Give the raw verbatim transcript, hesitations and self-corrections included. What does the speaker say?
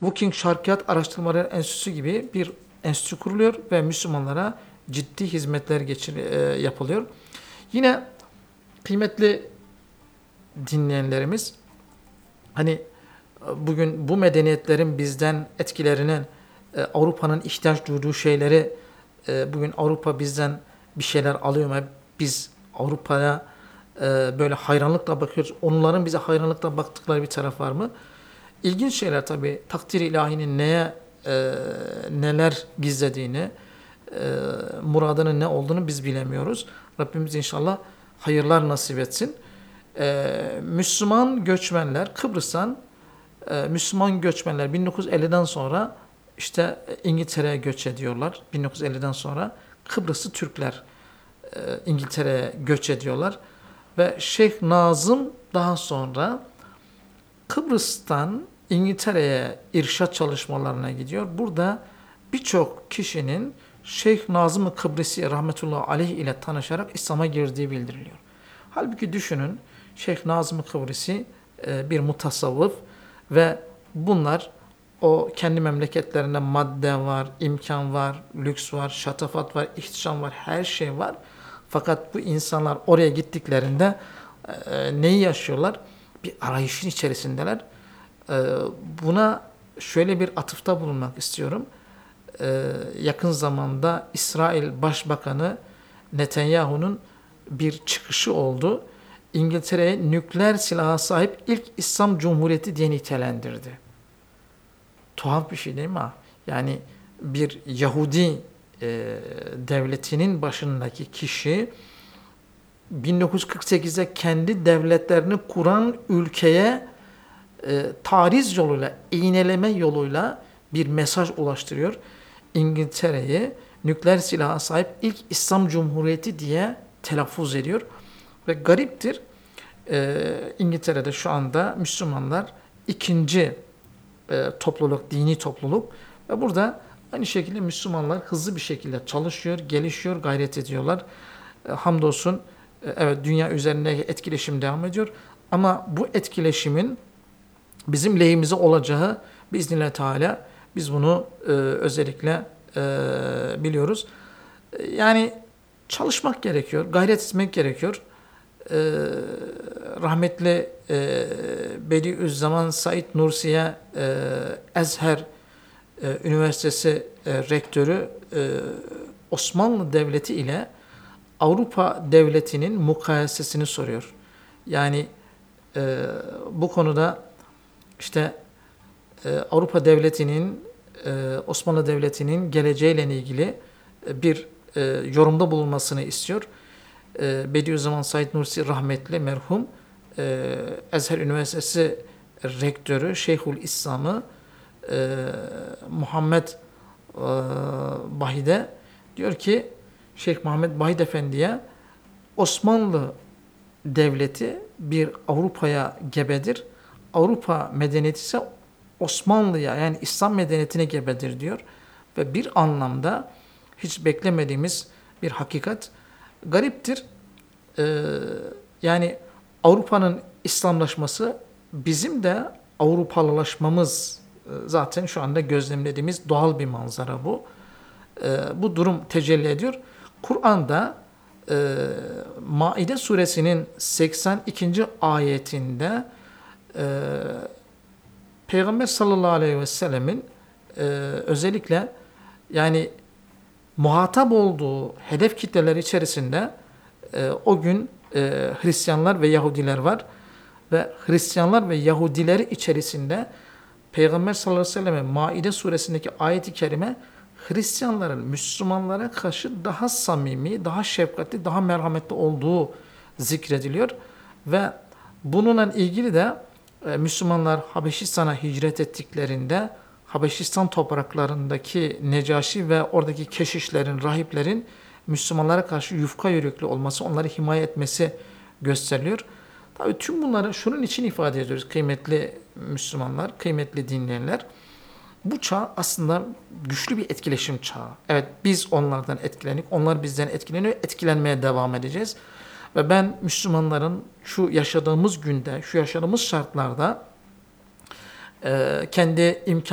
Woking Şarkiyat Araştırmaları Enstitüsü gibi bir enstitü kuruluyor ve Müslümanlara ciddi hizmetler geçir, e, yapılıyor. Yine kıymetli dinleyenlerimiz, hani bugün bu medeniyetlerin bizden etkilerinin, e, Avrupa'nın ihtiyaç duyduğu şeyleri, e, bugün Avrupa bizden bir şeyler alıyor mu? Biz Avrupa'ya e, böyle hayranlıkla bakıyoruz. Onların bize hayranlıkla baktıkları bir taraf var mı? İlginç şeyler tabii. Takdir ilahinin neye e, neler gizlediğini, e, muradının ne olduğunu biz bilemiyoruz. Rabbimiz inşallah hayırlar nasip etsin. E, Müslüman göçmenler Kıbrıs'tan, e, Müslüman göçmenler bin dokuz yüz elliden sonra işte İngiltere'ye göç ediyorlar. bin dokuz yüz elliden sonra Kıbrıslı Türkler e, İngiltere'ye göç ediyorlar. Ve Şeyh Nazım daha sonra Kıbrıs'tan İngiltere'ye irşat çalışmalarına gidiyor. Burada birçok kişinin Şeyh Nazım-ı Kıbrisi rahmetullahi aleyh ile tanışarak İslam'a girdiği bildiriliyor. Halbuki düşünün, Şeyh Nazım-ı Kıbrisi e, bir mutasavvıf ve bunlar o kendi memleketlerinde madde var, imkan var, lüks var, şatafat var, ihtişam var, her şey var. Fakat bu insanlar oraya gittiklerinde e, neyi yaşıyorlar? Bir arayışın içerisindeler. E, buna şöyle bir atıfta bulunmak istiyorum. E, yakın zamanda İsrail Başbakanı Netanyahu'nun bir çıkışı oldu. İngiltere'ye nükleer silaha sahip ilk İslam Cumhuriyeti diye nitelendirdi. Tuhaf bir şey değil mi? Yani bir Yahudi e, devletinin başındaki kişi bin dokuz yüz kırk sekizde kendi devletlerini kuran ülkeye e, tariz yoluyla, iğneleme yoluyla bir mesaj ulaştırıyor. İngiltere'yi nükleer silaha sahip ilk İslam Cumhuriyeti diye telaffuz ediyor. Ve gariptir, e, İngiltere'de şu anda Müslümanlar ikinci e, topluluk, dini topluluk ve burada aynı şekilde Müslümanlar hızlı bir şekilde çalışıyor, gelişiyor, gayret ediyorlar. E, hamdolsun, e, evet, dünya üzerinde etkileşim devam ediyor ama bu etkileşimin bizim lehimize olacağı biiznillah Teala biz bunu e, özellikle e, biliyoruz. E, yani çalışmak gerekiyor, gayret etmek gerekiyor. E, rahmetli e, Bediüzzaman Said Nursi'ye e, Ezher e, Üniversitesi e, rektörü e, Osmanlı Devleti ile Avrupa Devleti'nin mukayesesini soruyor. Yani e, bu konuda işte e, Avrupa Devleti'nin, e, Osmanlı Devleti'nin geleceğiyle ilgili e, bir e, yorumda bulunmasını istiyor. E, Bediüzzaman Said Nursi rahmetli merhum e, Ezher Üniversitesi rektörü Şeyhül İslam'ı e, Muhammed e, Bahide diyor ki, Şeyh Muhammed Bahid Efendi'ye Osmanlı Devleti bir Avrupa'ya gebedir. Avrupa medeniyeti ise Osmanlı'ya, yani İslam medeniyetine gebedir diyor. Ve bir anlamda hiç beklemediğimiz bir hakikat. Gariptir. Ee, yani Avrupa'nın İslamlaşması, bizim de Avrupalılaşmamız e, zaten şu anda gözlemlediğimiz doğal bir manzara bu. Ee, bu durum tecelli ediyor. Kur'an'da e, Maide suresinin seksen ikinci ayetinde e, Peygamber sallallahu aleyhi ve sellemin e, özellikle yani muhatap olduğu hedef kitleler içerisinde e, o gün e, Hristiyanlar ve Yahudiler var ve Hristiyanlar ve Yahudiler içerisinde Peygamber sallallahu aleyhi ve sellem'e Maide suresindeki ayet-i kerime Hristiyanların Müslümanlara karşı daha samimi, daha şefkatli, daha merhametli olduğu zikrediliyor ve bununla ilgili de e, Müslümanlar Habeşistan'a hicret ettiklerinde Habeşistan topraklarındaki Necaşi ve oradaki keşişlerin, rahiplerin Müslümanlara karşı yufka yürekli olması, onları himaye etmesi gösteriliyor. Tabii tüm bunları şunun için ifade ediyoruz kıymetli Müslümanlar, kıymetli dinleyenler. Bu çağ aslında güçlü bir etkileşim çağı. Evet, biz onlardan etkilendik, onlar bizden etkileniyor, etkilenmeye devam edeceğiz. Ve ben Müslümanların şu yaşadığımız günde, şu yaşadığımız şartlarda e, kendi imkan